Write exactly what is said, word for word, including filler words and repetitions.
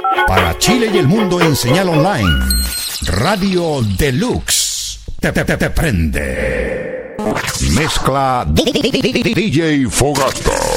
Para Chile y el mundo en señal online. Radio Deluxe. Te, te, te, te prende. Mezcla D J Fogasta.